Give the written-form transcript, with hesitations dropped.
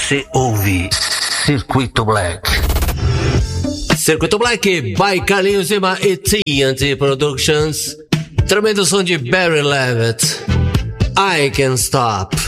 Você ouve Circuito Black. Circuito Black by Carlinhos Zima e TNT Productions. Tremendo som de Barry Levitt. I Can't Stop.